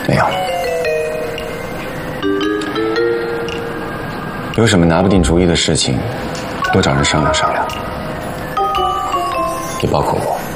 没有。有什么拿不定主意的事情，多找人商量商量，也包括我。